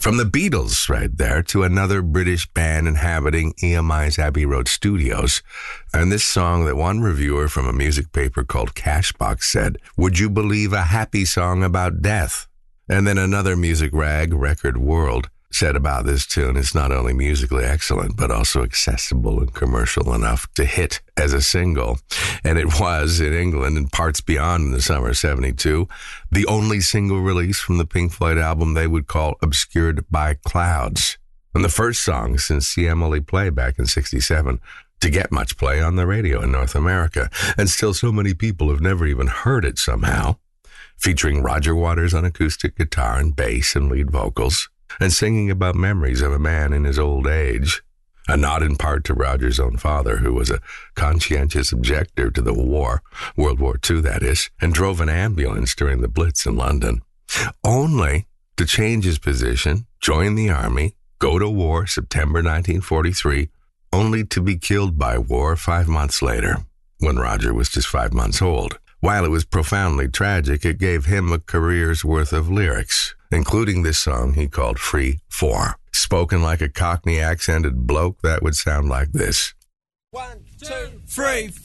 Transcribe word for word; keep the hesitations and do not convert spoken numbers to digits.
From the Beatles right there to another British band inhabiting E M I's Abbey Road studios. And this song that one reviewer from a music paper called Cashbox said, "Would you believe a happy song about death?" And then another music rag, Record World, said about this tune, it's not only musically excellent, but also accessible and commercial enough to hit as a single. And it was in England and parts beyond in the summer of seventy-two, the only single release from the Pink Floyd album they would call Obscured by Clouds. And the first song since See Emily Play back in sixty-seven to get much play on the radio in North America. And still so many people have never even heard it somehow. Featuring Roger Waters on acoustic guitar and bass and lead vocals, and singing about memories of a man in his old age, a nod in part to Roger's own father, who was a conscientious objector to the war, World War Two that is, and drove an ambulance during the Blitz in London, only to change his position, join the army, go to war September nineteen forty-three, only to be killed by war five months later, when Roger was just five months old. While it was profoundly tragic, it gave him a career's worth of lyrics, including this song he called Free For. Spoken like a Cockney accented bloke, that would sound like this. One, two, three,